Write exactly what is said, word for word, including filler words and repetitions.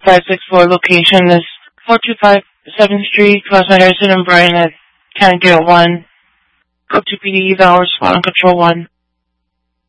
five six four. Location is four two five seventh Street, Plaza Harrison and Bryan at Connecticut one. Go to P D eval, respond on control one.